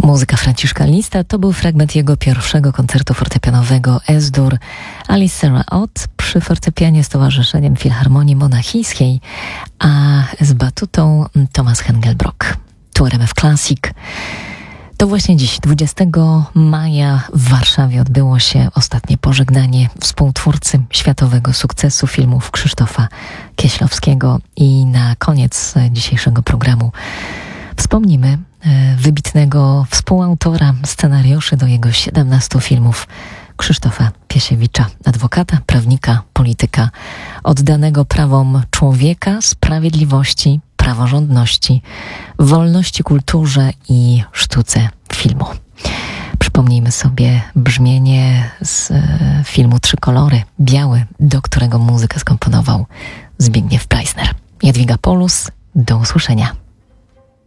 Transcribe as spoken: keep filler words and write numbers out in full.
Muzyka Franciszka Lista to był fragment jego pierwszego koncertu fortepianowego Es-dur Alice Sarah Ott przy fortepianie z Towarzyszeniem Filharmonii Monachijskiej, a z batutą Thomas Hengelbrock. Tu R M F Classic. To właśnie dziś, dwudziestego maja w Warszawie odbyło się ostatnie pożegnanie współtwórcy światowego sukcesu filmów Krzysztofa Kieślowskiego i na koniec dzisiejszego programu wspomnimy wybitnego współautora scenariuszy do jego siedemnastu filmów Krzysztofa Piesiewicza, adwokata, prawnika, polityka, oddanego prawom człowieka, sprawiedliwości, praworządności, wolności, kulturze i sztuce filmu. Przypomnijmy sobie brzmienie z filmu Trzy kolory, biały, do którego muzykę skomponował Zbigniew Preissner. Jadwiga Polus, do usłyszenia.